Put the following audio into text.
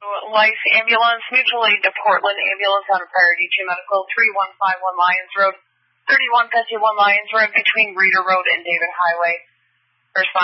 Life Ambulance, mutual aid to Portland Ambulance on a priority 2 medical, 3151 Lyons Road, 3151 Lyons Road between Reeder Road and David Highway. Respond